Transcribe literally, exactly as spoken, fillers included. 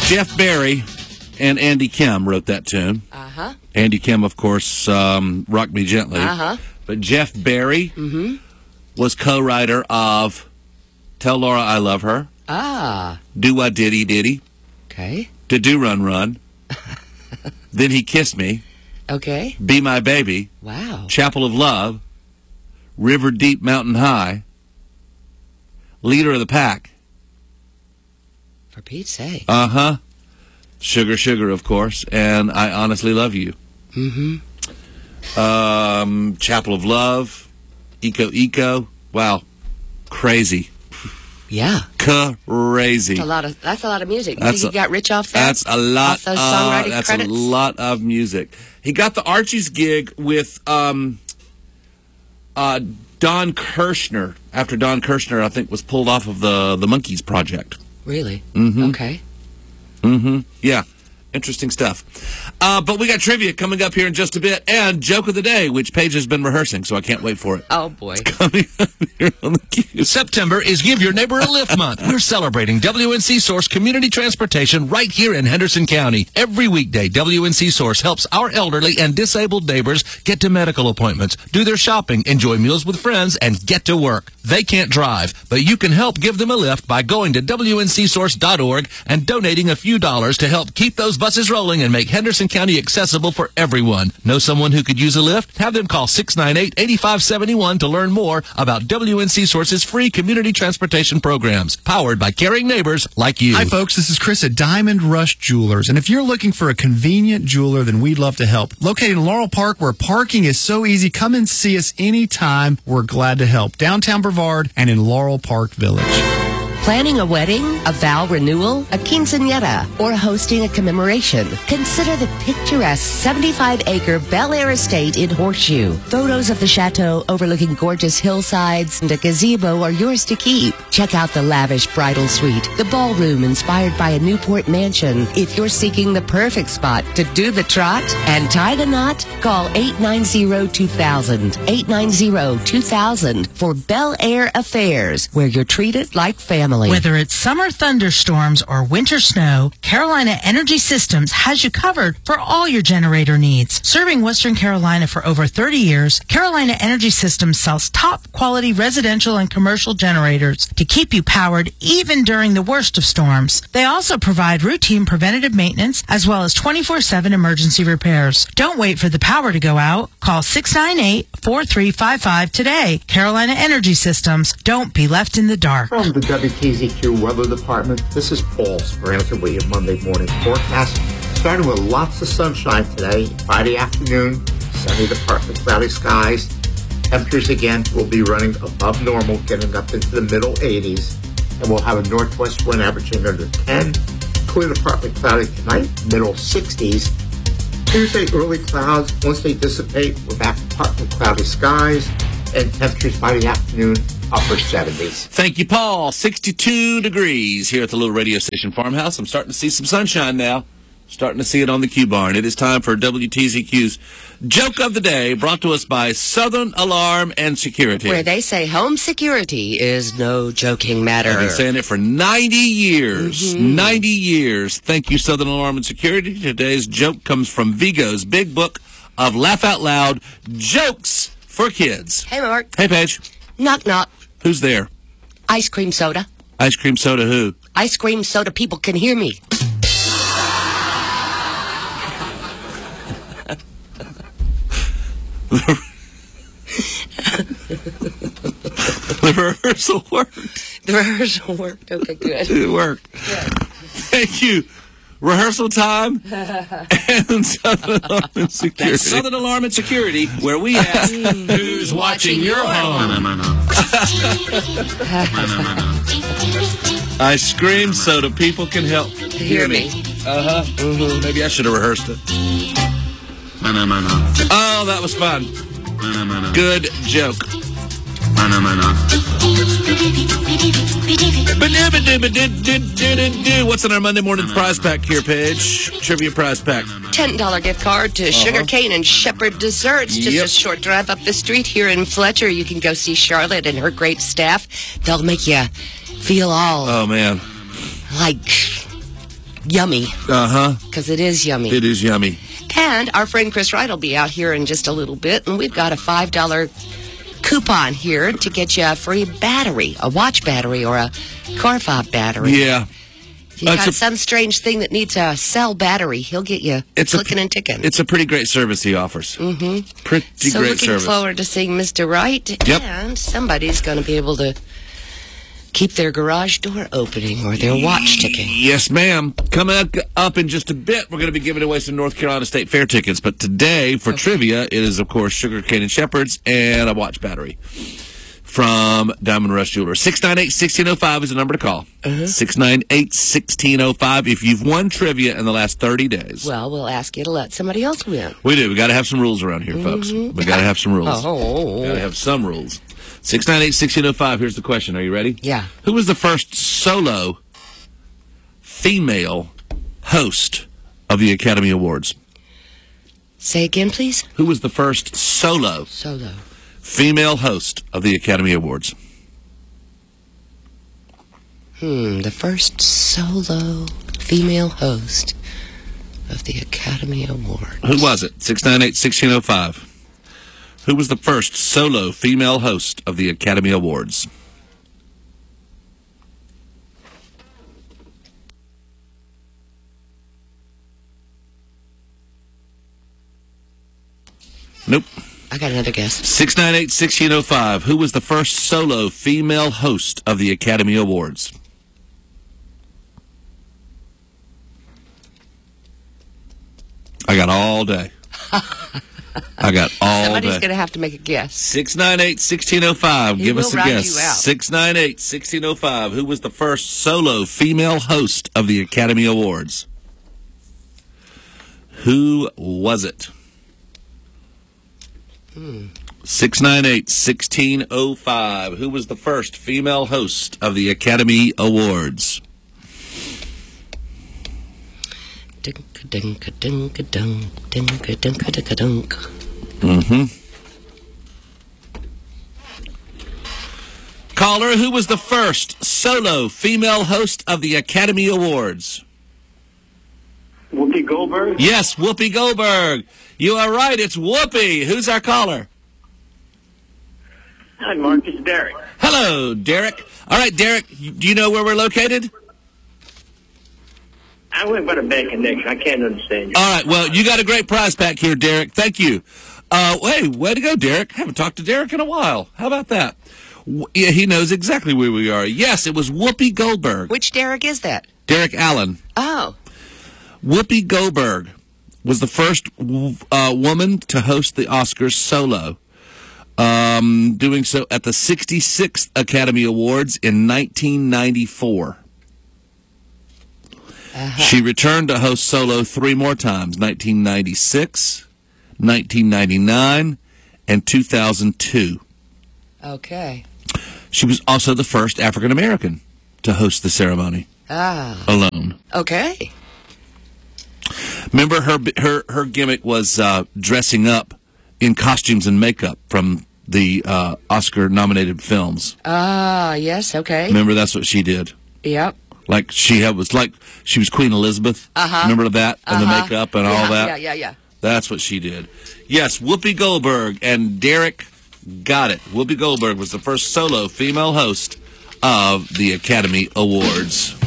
Jeff Barry and Andy Kim wrote that tune. Uh-huh. Andy Kim, of course, um, Rock Me Gently. Uh-huh. But Jeff Barry mm-hmm. was co-writer of Tell Laura I Love Her. Ah. Do Wah Diddy Diddy. Okay. To Do Run Run. Then He Kissed Me. Okay. Be My Baby. Wow. Chapel of Love. River Deep Mountain High. Leader of the Pack. For Pete's sake. Uh-huh. Sugar Sugar, of course. And I Honestly Love You. Mm-hmm. Um, Chapel of Love. Eco Eco. Wow. Crazy. Yeah. Crazy. That's a lot of, that's a lot of music. You That's think he a, got rich off that? That's a lot. Off those uh, songwriting that's credits? a lot of music. He got the Archie's gig with um, uh, Don Kirshner. After Don Kirshner, I think, was pulled off of the the Monkees project. Really? Mm-hmm. Okay. Mm-hmm. Yeah. Interesting stuff. Uh, but we got trivia coming up here in just a bit, and Joke of the Day, which Paige has been rehearsing, so I can't wait for it. Oh, boy. It's coming up here on the Q. September is Give Your Neighbor a Lift Month. We're celebrating W N C Source Community Transportation right here in Henderson County. Every weekday, W N C Source helps our elderly and disabled neighbors get to medical appointments, do their shopping, enjoy meals with friends, and get to work. They can't drive, but you can help give them a lift by going to W N C source dot org and donating a few dollars to help keep those buses rolling and make Henderson County accessible for everyone. Know someone who could use a lift? Have them call six nine eight, eight five seven one to learn more about W N C Source's free community transportation programs, powered by caring neighbors like you. Hi, folks. This is Chris at Diamond Rush Jewelers. And if you're looking for a convenient jeweler, then we'd love to help. Located in Laurel Park, where parking is so easy, come and see us anytime. We're glad to help. Downtown Brevard and in Laurel Park Village. Planning a wedding, a vow renewal, a quinceañera, or hosting a commemoration? Consider the picturesque seventy-five acre Bel Air estate in Horseshoe. Photos of the chateau overlooking gorgeous hillsides and a gazebo are yours to keep. Check out the lavish bridal suite, the ballroom inspired by a Newport mansion. If you're seeking the perfect spot to do the trot and tie the knot, call eight nine zero, two thousand, eight nine zero, two thousand for Bel Air Affairs, where you're treated like family. Whether it's summer thunderstorms or winter snow, Carolina Energy Systems has you covered for all your generator needs. Serving Western Carolina for over thirty years, Carolina Energy Systems sells top quality residential and commercial generators to keep you powered even during the worst of storms. They also provide routine preventative maintenance as well as twenty-four seven emergency repairs. Don't wait for the power to go out. Call six nine eight, four three five five today. Carolina Energy Systems. Don't be left in the dark. From the W T Z Q Weather Department, this is Paul Speranza with your Monday morning forecast. Starting with lots of sunshine today, Friday afternoon, sunny to partly cloudy skies. Temperatures again will be running above normal, getting up into the middle eighties. And we'll have a northwest wind averaging under ten. Clear to partly cloudy tonight, middle sixties. Tuesday, early clouds. Once they dissipate, we're back to partly cloudy skies. And temperatures by the afternoon, upper seventies. Thank you, Paul. sixty-two degrees here at the little radio station farmhouse. I'm starting to see some sunshine now. Starting to see it on the Q Barn. It is time for W T Z Q's Joke of the Day, brought to us by Southern Alarm and Security. Where they say home security is no joking matter. I've been saying it for ninety years. Mm-hmm. ninety years. Thank you, Southern Alarm and Security. Today's joke comes from Vigo's Big Book of Laugh Out Loud Jokes for Kids. Hey, Mark. Hey, Paige. Knock, knock. Who's there? Ice cream soda. Ice cream soda who? Ice cream soda people can hear me. The rehearsal worked. The rehearsal worked. Okay, good. It worked. Good. Thank you. Rehearsal time and Southern Alarm and Security. That's Southern Alarm and Security, where we ask, who's watching your home? I scream so the people can help hear me. Uh-huh. Mm-hmm. Maybe I should have rehearsed it. Oh, that was fun. Good joke. What's in our Monday morning prize pack here, Paige? Trivia prize pack. ten dollar gift card to uh-huh. Sugar Cane and Shepherd Desserts. Just yep. a short drive up the street here in Fletcher. You can go see Charlotte and her great staff. They'll make you feel all... Oh, man. Like... yummy. Uh-huh. Because it is yummy. It is yummy. And our friend Chris Wright will be out here in just a little bit, and we've got a five dollar coupon here to get you a free battery, a watch battery or a car fob battery. Yeah. If you've It's got a- some strange thing that needs a cell battery, he'll get you It's a- clicking and ticking. It's a pretty great service he offers. Mm-hmm. Pretty So great looking service. forward to seeing Mister Wright. Yep. And somebody's going to be able to keep their garage door opening or their watch ticking. Yes, ma'am. Coming up, up in just a bit, we're going to be giving away some North Carolina State Fair tickets. But today, for trivia, it is, of course, Sugar Cane and Shepherds and a watch battery from Diamond Rush Jewelers. six nine eight, one six zero five is the number to call. Uh-huh. six nine eight, one six zero five. If you've won trivia in the last thirty days. Well, we'll ask you to let somebody else win. We do. We got to have some rules around here, folks. We got to have some rules. Oh. Got to have some rules. six nine eight, one six zero five. Here's the question. Are you ready? Yeah. Who was the first solo female host of the Academy Awards? Say again, please. Who was the first solo Solo. female host of the Academy Awards? Hmm, the first solo female host of the Academy Award. Who was it? six nine eight, one six zero five. Who was the first solo female host of the Academy Awards? Nope. I got another guess. six nine eight, one six zero five. Who was the first solo female host of the Academy Awards? I got all day. I got all Somebody's day. going to have to make a guess. six nine eight, one six zero five. He Give us a will round guess. you out. six nine eight, one six zero five. Who was the first solo female host of the Academy Awards? Who was it? Hmm. six nine eight, one six zero five. Who was the first female host of the Academy Awards? Dink, dink, dink, dunk, dink, dink, dink, dunk. Mm-hmm. Caller, who was the first solo female host of the Academy Awards? Whoopi Goldberg? Yes, Whoopi Goldberg. You are right. It's Whoopi. Who's our caller? Hi, Mark. It's Derek. Hello, Derek. All right, Derek, do you know where we're located? I went by the bad connection. I can't understand you. All right, well, you got a great prize pack here, Derek. Thank you. Uh, hey, way to go, Derek. Haven't talked to Derek in a while. How about that? W- Yeah, he knows exactly where we are. Yes, it was Whoopi Goldberg. Which Derek is that? Derek Allen. Oh. Whoopi Goldberg was the first uh, woman to host the Oscars solo, um, doing so at the sixty-sixth Academy Awards in nineteen ninety-four. Uh-huh. She returned to host solo three more times, nineteen ninety-six, nineteen ninety-nine, and two thousand two. Okay. She was also the first African American to host the ceremony Ah. alone. Okay. Remember, her her her gimmick was uh, dressing up in costumes and makeup from the uh, Oscar-nominated films. Ah, yes, okay. Remember, that's what she did. Yep. Like she had was like she was Queen Elizabeth. Uh-huh. Remember that and Uh-huh. the makeup and Yeah, all that. Yeah, yeah, yeah. That's what she did. Yes, Whoopi Goldberg and Derek got it. Whoopi Goldberg was the first solo female host of the Academy Awards.